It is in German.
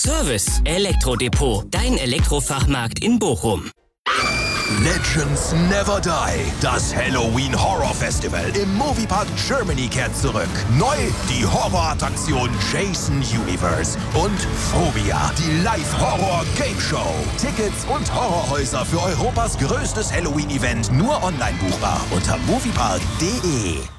Service Elektrodepot, dein Elektrofachmarkt in Bochum. Legends Never Die. Das Halloween Horror Festival im Moviepark Germany kehrt zurück. Neu die Horrorattraktion Jason Universe und Phobia, die Live-Horror-Game-Show. Tickets und Horrorhäuser für Europas größtes Halloween-Event nur online buchbar unter moviepark.de.